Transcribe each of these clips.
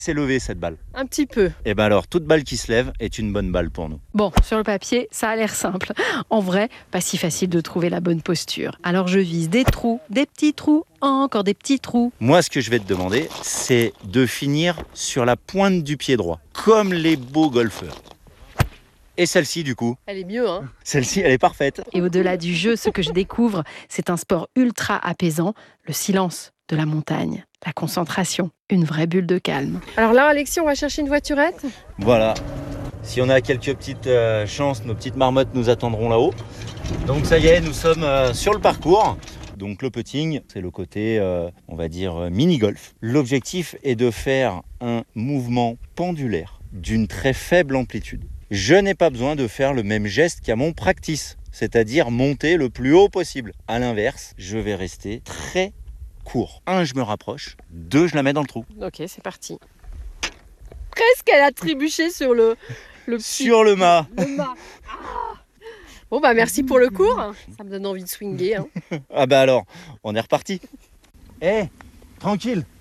C'est levé cette balle. Un petit peu. Et ben alors, toute balle qui se lève est une bonne balle pour nous. Bon, sur le papier, ça a l'air simple. En vrai, pas si facile de trouver la bonne posture. Alors je vise des trous, des petits trous, encore des petits trous. Moi, ce que je vais te demander, c'est de finir sur la pointe du pied droit, comme les beaux golfeurs. Et celle-ci, du coup, Elle est mieux, hein? celle-ci, elle est parfaite. Et au-delà du jeu, ce que je découvre, c'est un sport ultra apaisant, le silence de la montagne, la concentration, une vraie bulle de calme. Alors là, Alexis, on va chercher une voiturette. Voilà. Si on a quelques petites chances, nos petites marmottes nous attendront là-haut. Donc ça y est, nous sommes sur le parcours. Donc le putting, c'est le côté, on va dire, mini-golf. L'objectif est de faire un mouvement pendulaire d'une très faible amplitude. Je n'ai pas besoin de faire le même geste qu'à mon practice, c'est-à-dire monter le plus haut possible. À l'inverse, je vais rester très court. 1, je me rapproche. 2, je la mets dans le trou. Ok, c'est parti. Presque, elle a trébuché sur le petit... Sur le mât. Le mât. Ah. Bon, bah merci pour le cours. Ça me donne envie de swinguer. Hein. Ah bah alors, on est reparti. Tranquille.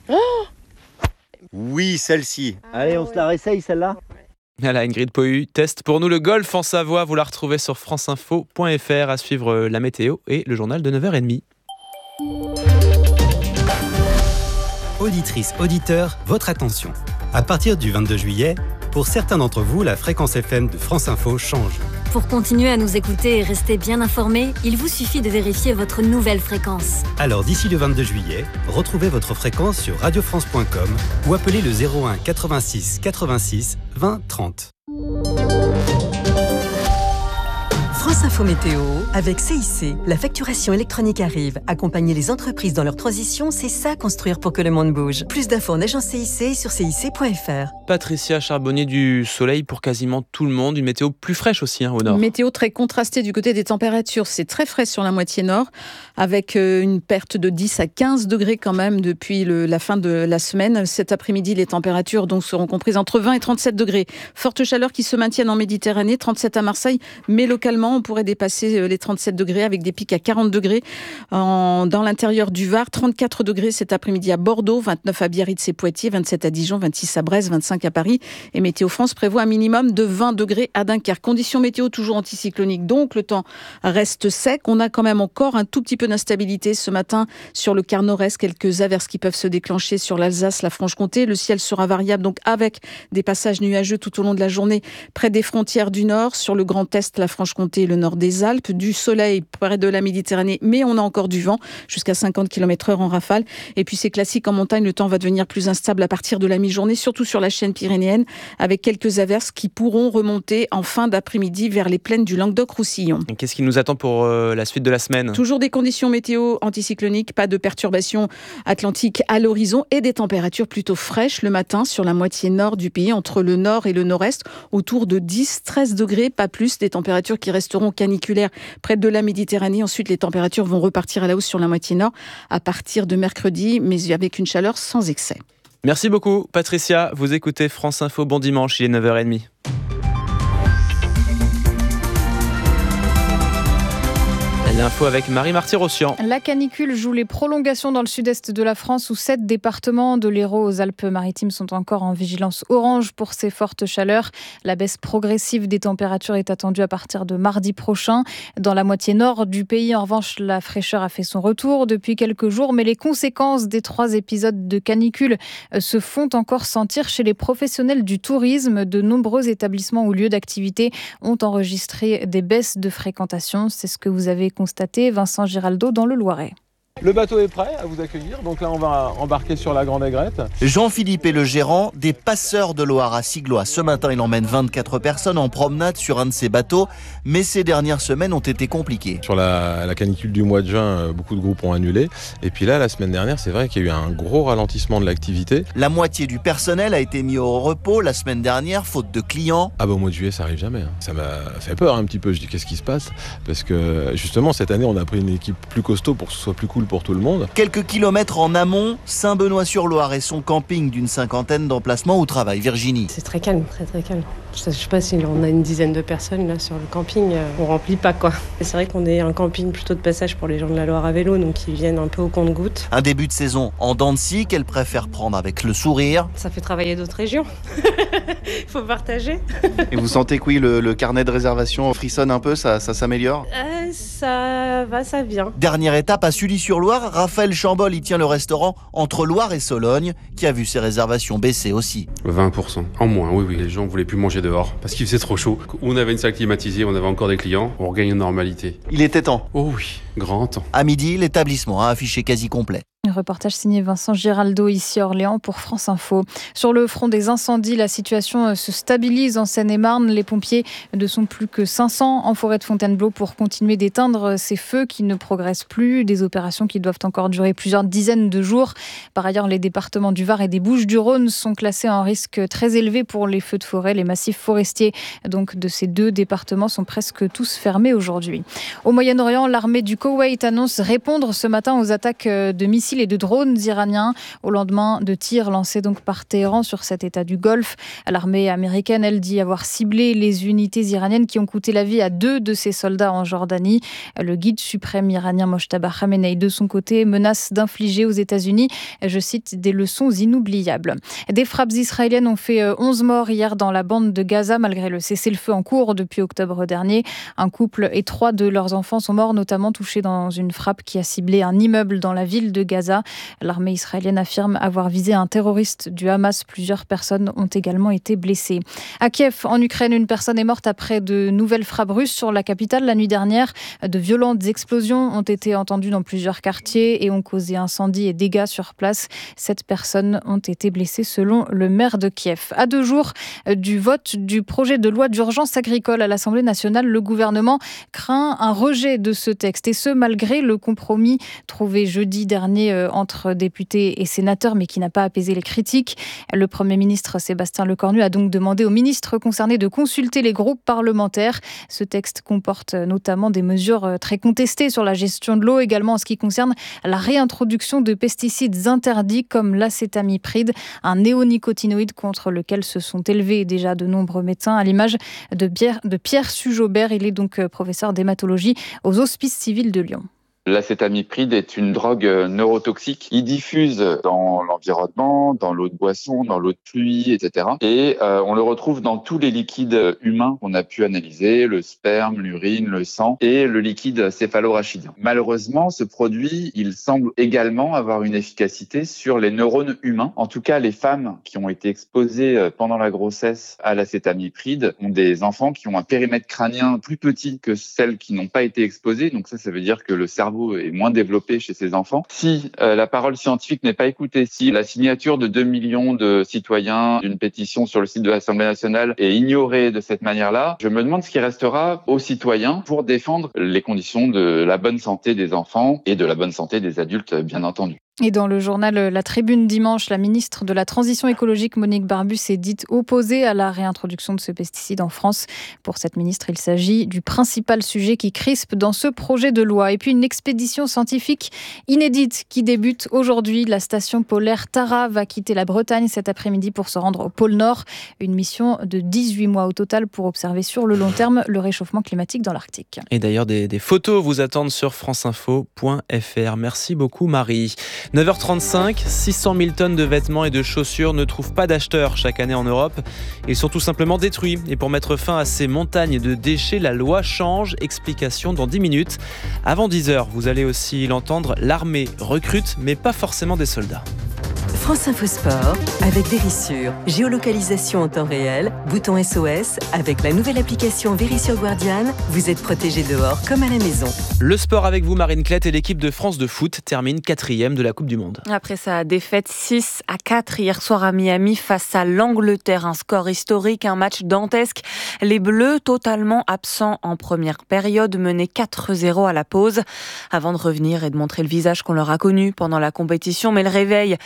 Oui, celle-ci. Allez, on se la réessaye celle-là. Voilà, Ingrid Pohu teste pour nous le golf en Savoie. Vous la retrouvez sur franceinfo.fr. À suivre la météo et le journal de 9h30. Auditrices, auditeurs, votre attention. À partir du 22 juillet, pour certains d'entre vous, la fréquence FM de France Info change. Pour continuer à nous écouter et rester bien informés, il vous suffit de vérifier votre nouvelle fréquence. Alors d'ici le 22 juillet, retrouvez votre fréquence sur radiofrance.com ou appelez le 01 86 86 20 30. France Info Météo, avec CIC, la facturation électronique arrive. Accompagner les entreprises dans leur transition, c'est ça construire pour que le monde bouge. Plus d'infos en agence CIC et sur cic.fr. Patricia Charbonnier, du soleil pour quasiment tout le monde. Une météo plus fraîche aussi au nord. Une météo très contrastée du côté des températures. C'est très frais sur la moitié nord, avec une perte de 10 à 15 degrés quand même depuis la fin de la semaine. Cet après-midi, les températures donc seront comprises entre 20 et 37 degrés. Forte chaleur qui se maintiennent en Méditerranée, 37 à Marseille, mais localement, on pourrait dépasser les 37 degrés avec des pics à 40 degrés dans l'intérieur du Var, 34 degrés cet après-midi à Bordeaux, 29 à Biarritz et Poitiers, 27 à Dijon, 26 à Brest, 25 à Paris. Et Météo France prévoit un minimum de 20 degrés à Dunkerque. Conditions météo toujours anticycloniques, donc le temps reste sec. On a quand même encore un tout petit peu d'instabilité ce matin sur le quart nord-est, quelques averses qui peuvent se déclencher sur l'Alsace, la Franche-Comté. Le ciel sera variable, donc avec des passages nuageux tout au long de la journée près des frontières du nord, sur le Grand Est, la Franche-Comté et le nord des Alpes, du soleil près de la Méditerranée, mais on a encore du vent jusqu'à 50 km/h en rafale. Et puis c'est classique en montagne, le temps va devenir plus instable à partir de la mi-journée, surtout sur la chaîne pyrénéenne, avec quelques averses qui pourront remonter en fin d'après-midi vers les plaines du Languedoc-Roussillon. Et qu'est-ce qui nous attend pour la suite de la semaine ? Toujours des conditions météo anticycloniques, pas de perturbations atlantiques à l'horizon et des températures plutôt fraîches le matin sur la moitié nord du pays, entre le nord et le nord-est, autour de 10-13 degrés, pas plus, des températures qui resteront caniculaires près de la Méditerranée. Ensuite, les températures vont repartir à la hausse sur la moitié nord à partir de mercredi, mais avec une chaleur sans excès. Merci beaucoup, Patricia. Vous écoutez France Info. Bon dimanche, il est 9h30. L'info avec Marie Marty-Rossian. La canicule joue les prolongations dans le sud-est de la France où 7 départements de l'Hérault aux Alpes-Maritimes sont encore en vigilance orange pour ces fortes chaleurs. La baisse progressive des températures est attendue à partir de mardi prochain. Dans la moitié nord du pays, en revanche, la fraîcheur a fait son retour depuis quelques jours, mais les conséquences des 3 épisodes de canicule se font encore sentir chez les professionnels du tourisme. De nombreux établissements ou lieux d'activité ont enregistré des baisses de fréquentation. C'est ce que vous avez constaté, Vincent Giraldo, dans le Loiret. Le bateau est prêt à vous accueillir, donc là on va embarquer sur la Grande Aigrette. Jean-Philippe est le gérant des Passeurs de Loire à Siglois. Ce matin, il emmène 24 personnes en promenade sur un de ses bateaux, mais ces dernières semaines ont été compliquées. Sur la canicule du mois de juin, beaucoup de groupes ont annulé. Et puis là, la semaine dernière, c'est vrai qu'il y a eu un gros ralentissement de l'activité. La moitié du personnel a été mis au repos la semaine dernière, faute de clients. Ah bah au mois de juillet, ça arrive jamais. Ça m'a fait peur un petit peu. Je dis qu'est-ce qui se passe ? Parce que justement, cette année, on a pris une équipe plus costaud pour que ce soit plus cool pour tout le monde. Quelques kilomètres en amont, Saint-Benoît-sur-Loire et son camping d'une 50aine d'emplacements où travaille Virginie. C'est très calme, très très calme. Je sais pas si on a une dizaine de personnes là sur le camping, on remplit pas quoi. C'est vrai qu'on est un camping plutôt de passage pour les gens de la Loire à vélo, donc ils viennent un peu au compte-gouttes. Un début de saison en dents de scie qu'elle préfère prendre avec le sourire. Ça fait travailler d'autres régions. Il faut partager. Et vous sentez que oui, le carnet de réservation frissonne un peu, ça s'améliore ? Ça va, ça vient. Dernière étape à Sully-sur-Loire, Raphaël Chambol y tient le restaurant entre Loire et Sologne, qui a vu ses réservations baisser aussi. 20% en moins, oui, les gens voulaient plus manger dehors parce qu'il faisait trop chaud. On avait une salle climatisée, on avait encore des clients, on regagne une normalité. Il était temps. Oh oui, grand temps. À midi, l'établissement a affiché quasi complet. Un reportage signé Vincent Giraldo ici à Orléans pour France Info. Sur le front des incendies, la situation se stabilise en Seine-et-Marne. Les pompiers ne sont plus que 500 en forêt de Fontainebleau pour continuer d'éteindre ces feux qui ne progressent plus. Des opérations qui doivent encore durer plusieurs dizaines de jours. Par ailleurs, les départements du Var et des Bouches-du-Rhône sont classés en risque très élevé pour les feux de forêt. Les massifs forestiers donc, de ces deux départements sont presque tous fermés aujourd'hui. Au Moyen-Orient, l'armée du Koweït annonce répondre ce matin aux attaques de missiles et de drones iraniens au lendemain de tirs lancés donc par Téhéran sur cet état du Golfe. L'armée américaine, elle, dit avoir ciblé les unités iraniennes qui ont coûté la vie à 2 de ses soldats en Jordanie. Le guide suprême iranien Mojtaba Khamenei, de son côté, menace d'infliger aux États-Unis, je cite, des leçons inoubliables. Des frappes israéliennes ont fait 11 morts hier dans la bande de Gaza, malgré le cessez-le-feu en cours depuis octobre dernier. Un couple et 3 de leurs enfants sont morts, notamment touchés dans une frappe qui a ciblé un immeuble dans la ville de Gaza. L'armée israélienne affirme avoir visé un terroriste du Hamas. Plusieurs personnes ont également été blessées. À Kiev, en Ukraine, une personne est morte après de nouvelles frappes russes sur la capitale la nuit dernière. De violentes explosions ont été entendues dans plusieurs quartiers et ont causé incendies et dégâts sur place. 7 personnes ont été blessées selon le maire de Kiev. À 2 jours du vote du projet de loi d'urgence agricole à l'Assemblée nationale, le gouvernement craint un rejet de ce texte. Et ce, malgré le compromis trouvé jeudi dernier entre députés et sénateurs, mais qui n'a pas apaisé les critiques. Le Premier ministre Sébastien Lecornu a donc demandé aux ministres concernés de consulter les groupes parlementaires. Ce texte comporte notamment des mesures très contestées sur la gestion de l'eau, également en ce qui concerne la réintroduction de pesticides interdits comme l'acétamipride, un néonicotinoïde contre lequel se sont élevés déjà de nombreux médecins, à l'image de Pierre Sujaubert. Il est donc professeur d'hématologie aux Hospices civils de Lyon. L'acétamipride est une drogue neurotoxique. Il diffuse dans l'environnement, dans l'eau de boisson, dans l'eau de pluie, etc. Et on le retrouve dans tous les liquides humains qu'on a pu analyser, le sperme, l'urine, le sang et le liquide céphalorachidien. Malheureusement, ce produit, il semble également avoir une efficacité sur les neurones humains. En tout cas, les femmes qui ont été exposées pendant la grossesse à l'acétamipride ont des enfants qui ont un périmètre crânien plus petit que celles qui n'ont pas été exposées. Donc ça veut dire que le cerveau est moins développé chez ces enfants. Si la parole scientifique n'est pas écoutée, si la signature de 2 millions de citoyens d'une pétition sur le site de l'Assemblée nationale est ignorée de cette manière-là, je me demande ce qui restera aux citoyens pour défendre les conditions de la bonne santé des enfants et de la bonne santé des adultes, bien entendu. Et dans le journal La Tribune dimanche, la ministre de la Transition écologique, Monique Barbu, s'est dite opposée à la réintroduction de ce pesticide en France. Pour cette ministre, il s'agit du principal sujet qui crispe dans ce projet de loi. Et puis une expédition scientifique inédite qui débute aujourd'hui. La station polaire Tara va quitter la Bretagne cet après-midi pour se rendre au pôle Nord. Une mission de 18 mois au total pour observer sur le long terme le réchauffement climatique dans l'Arctique. Et d'ailleurs, des photos vous attendent sur franceinfo.fr. Merci beaucoup, Marie. 9h35, 600 000 tonnes de vêtements et de chaussures ne trouvent pas d'acheteurs chaque année en Europe. Ils sont tout simplement détruits. Et pour mettre fin à ces montagnes de déchets, la loi change. Explication dans 10 minutes. Avant 10h, vous allez aussi l'entendre, l'armée recrute, mais pas forcément des soldats. France Info Sport avec Vérissure. Géolocalisation en temps réel, bouton SOS. Avec la nouvelle application Vérissure Guardian, vous êtes protégé dehors comme à la maison. Le sport avec vous, Marine Klett, et l'équipe de France de foot termine 4e de la Coupe du Monde. Après sa défaite 6-4 hier soir à Miami face à l'Angleterre, un score historique, un match dantesque. Les Bleus, totalement absents en première période, menaient 4-0 à la pause, avant de revenir et de montrer le visage qu'on leur a connu pendant la compétition. Mais le réveil est trop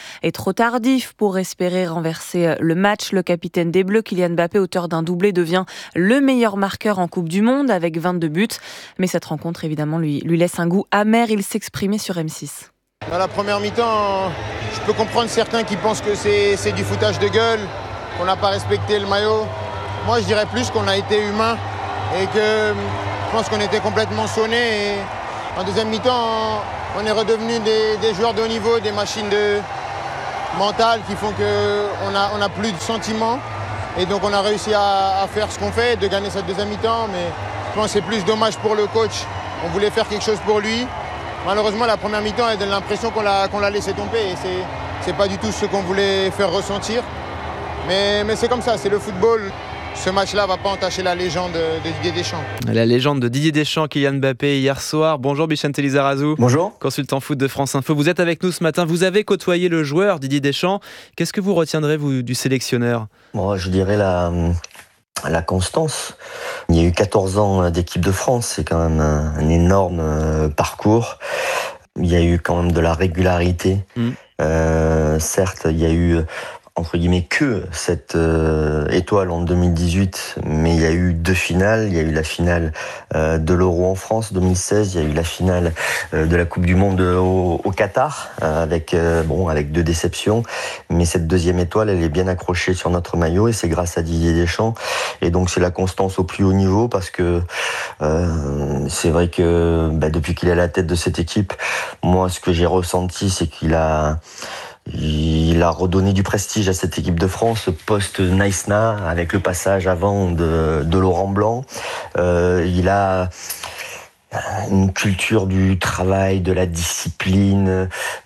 trop tardif pour espérer renverser le match. Le capitaine des Bleus, Kylian Mbappé, auteur d'un doublé, devient le meilleur marqueur en Coupe du Monde avec 22 buts. Mais cette rencontre, évidemment, lui laisse un goût amer. Il s'exprimait sur M6. Dans la première mi-temps, je peux comprendre certains qui pensent que c'est du foutage de gueule, qu'on n'a pas respecté le maillot. Moi, je dirais plus qu'on a été humain et que je pense qu'on était complètement sonnés. En deuxième mi-temps, on est redevenus des joueurs de haut niveau, des machines mentales qui font qu'on n'a plus de sentiments. Et donc on a réussi à faire ce qu'on fait, de gagner cette deuxième mi-temps. Mais je pense que c'est plus dommage pour le coach. On voulait faire quelque chose pour lui. Malheureusement, la première mi-temps, elle donne l'impression qu'on l'a laissé tomber. Et c'est pas du tout ce qu'on voulait faire ressentir. Mais c'est comme ça, c'est le football. Ce match-là ne va pas entacher la légende de Didier Deschamps. La légende de Didier Deschamps, Kylian Mbappé, hier soir. Bonjour Bichente Lizarazu. Bonjour. Consultant foot de France Info. Vous êtes avec nous ce matin. Vous avez côtoyé le joueur Didier Deschamps. Qu'est-ce que vous retiendrez, vous, du sélectionneur ? Moi, je dirais la constance. Il y a eu 14 ans d'équipe de France. C'est quand même un énorme parcours. Il y a eu quand même de la régularité. Certes, il y a eu entre guillemets que cette étoile en 2018, mais il y a eu 2 finales. Il y a eu la finale de l'Euro en France 2016, il y a eu la finale de la Coupe du Monde au Qatar, avec 2 déceptions. Mais cette deuxième étoile, elle est bien accrochée sur notre maillot et c'est grâce à Didier Deschamps. Et donc c'est la constance au plus haut niveau parce que c'est vrai que depuis qu'il est à la tête de cette équipe, moi ce que j'ai ressenti, c'est qu'il a redonné du prestige à cette équipe de France post-Naïsna avec le passage avant de Laurent Blanc. Il a une culture du travail, de la discipline,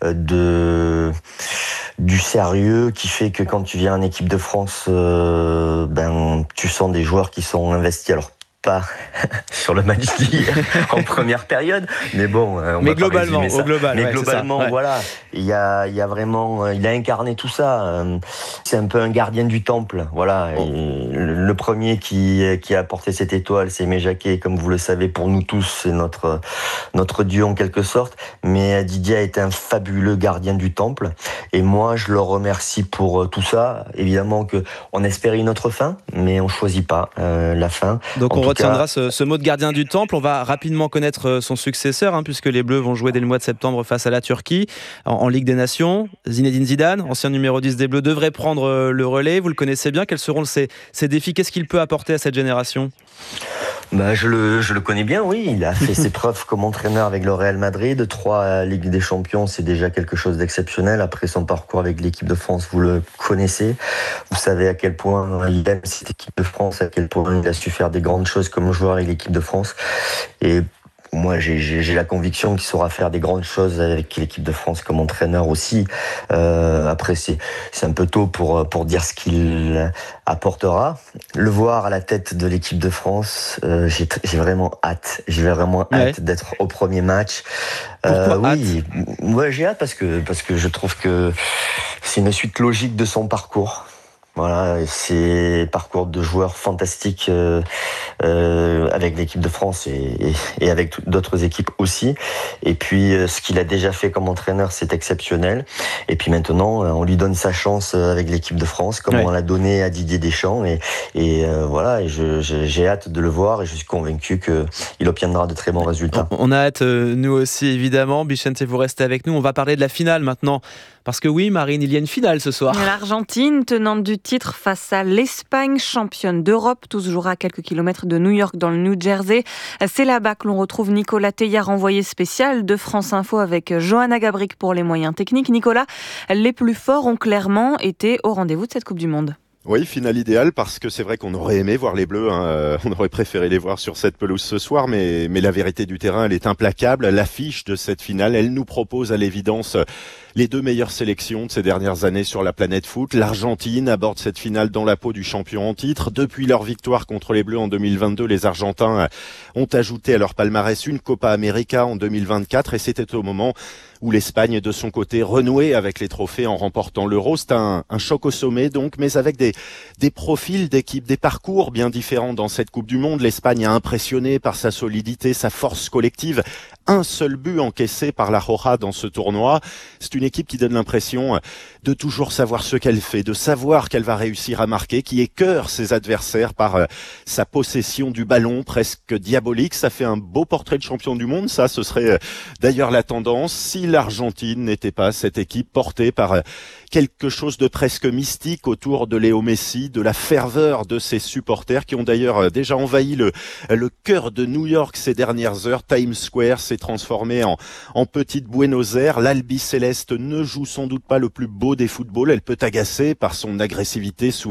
du sérieux qui fait que quand tu viens en équipe de France, tu sens des joueurs qui sont investis. Alors pas sur le match d'hier en première période, mais bon, mais globalement, au global, mais globalement, ouais. Voilà, il y a vraiment, il a incarné tout ça. C'est un peu un gardien du temple, voilà. Et le premier qui a apporté cette étoile, c'est Aimé Jacquet, comme vous le savez, pour nous tous, c'est notre dieu en quelque sorte. Mais Didier a été un fabuleux gardien du temple, et moi, je le remercie pour tout ça. Évidemment que on espérait une autre fin, mais on choisit pas la fin. Donc on retiendra ce mot de gardien du temple. On va rapidement connaître son successeur, puisque les Bleus vont jouer dès le mois de septembre face à la Turquie en Ligue des Nations. Zinedine Zidane, ancien numéro 10 des Bleus, devrait prendre le relais. Vous le connaissez bien. Quels seront ses défis ? Qu'est-ce qu'il peut apporter à cette génération ? Je le connais bien, oui. Il a fait ses preuves comme entraîneur avec le Real Madrid. 3 Ligues des Champions, c'est déjà quelque chose d'exceptionnel. Après son parcours avec l'équipe de France, vous le connaissez. Vous savez à quel point il aime cette équipe de France, à quel point il a su faire des grandes choses comme joueur avec l'équipe de France. Et moi, j'ai la conviction qu'il saura faire des grandes choses avec l'équipe de France comme entraîneur aussi. Après, c'est un peu tôt pour dire ce qu'il apportera. Le voir à la tête de l'équipe de France, j'ai vraiment hâte. J'ai vraiment hâte d'être au premier match. J'ai hâte parce que je trouve que c'est une suite logique de son parcours. Voilà, c'est parcours de joueurs fantastiques avec l'équipe de France et avec d'autres équipes aussi. Et puis ce qu'il a déjà fait comme entraîneur, c'est exceptionnel. Et puis maintenant, on lui donne sa chance avec l'équipe de France, comme on l'a donné à Didier Deschamps. Et j'ai hâte de le voir et je suis convaincu qu'il obtiendra de très bons résultats. On a hâte, nous aussi évidemment. Bichente, vous restez avec nous. On va parler de la finale maintenant. Parce que oui, Marine, il y a une finale ce soir. L'Argentine, tenante du titre face à l'Espagne, championne d'Europe. Tout se jouera à quelques kilomètres de New York, dans le New Jersey. C'est là-bas que l'on retrouve Nicolas Teillard, envoyé spécial de France Info avec Johanna Gabric pour les moyens techniques. Nicolas, les plus forts ont clairement été au rendez-vous de cette Coupe du Monde. Oui, finale idéale parce que c'est vrai qu'on aurait aimé voir les Bleus, on aurait préféré les voir sur cette pelouse ce soir, mais la vérité du terrain, elle est implacable. L'affiche de cette finale, elle nous propose à l'évidence les 2 meilleures sélections de ces dernières années sur la planète foot. L'Argentine aborde cette finale dans la peau du champion en titre. Depuis leur victoire contre les Bleus en 2022, les Argentins ont ajouté à leur palmarès une Copa América en 2024 et c'était au moment où l'Espagne, de son côté, renouait avec les trophées en remportant l'Euro. C'est un choc au sommet, donc, mais avec des profils d'équipes, des parcours bien différents dans cette Coupe du Monde. L'Espagne a impressionné par sa solidité, sa force collective. Un seul but encaissé par la Roja dans ce tournoi. C'est une équipe qui donne l'impression de toujours savoir ce qu'elle fait, de savoir qu'elle va réussir à marquer, qui écœure ses adversaires par sa possession du ballon presque diabolique. Ça fait un beau portrait de champion du monde. Ça, ce serait d'ailleurs la tendance si l'Argentine n'était pas cette équipe portée par quelque chose de presque mystique autour de Léo Messi, de la ferveur de ses supporters qui ont d'ailleurs déjà envahi le cœur de New York ces dernières heures. Times Square s'est transformé en petite Buenos Aires. L'Albi Céleste ne joue sans doute pas le plus beau des footballs. Elle peut agacer par son agressivité souvent